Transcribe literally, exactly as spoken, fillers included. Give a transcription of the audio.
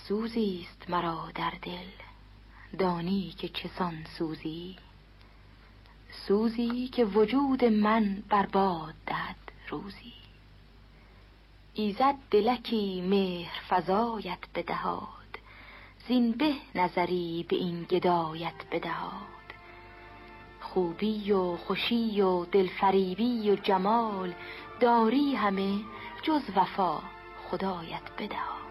سوزی است مرا در دل، دانی که چسان سوزی، سوزی که وجود من برباد دهد روزی. ایزد دلکی مهر فزایت بدهاد، زین به نظری به این گدایت بدهاد. خوبی و خوشی و دلفریبی و جمال، داری همه جز وفا خدایت بدهاد.